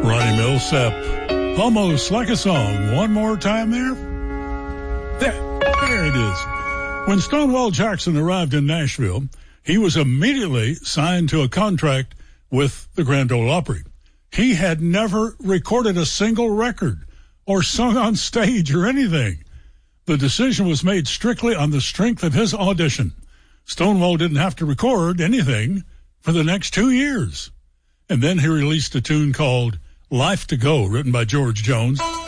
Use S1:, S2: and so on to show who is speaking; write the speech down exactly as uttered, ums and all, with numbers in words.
S1: Ronnie Milsap, almost like a song. One more time there. There, there it is. When Stonewall Jackson arrived in Nashville, he was immediately signed to a contract with the Grand Ole Opry. He had never recorded a single record or sung on stage or anything. The decision was made strictly on the strength of his audition. Stonewall didn't have to record anything for the next two years. And then he released a tune called Life to Go, written by George Jones.